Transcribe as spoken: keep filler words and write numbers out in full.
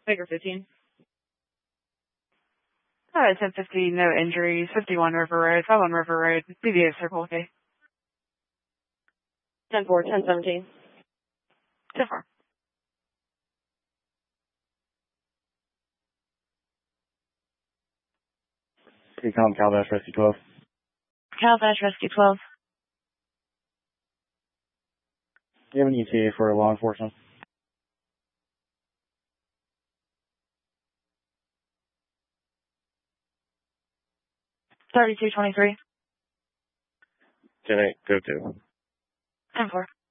Baker fifteen. Uh, ten fifty, no injuries, fifty-one River Road, five one River Road, B B A Circle, okay. ten four, ten seventeen. ten four. Recon Calabash Rescue twelve. Calabash Rescue twelve. Do you have an E T A for law enforcement? thirty-two twenty-three. ten eight, go to. ten four.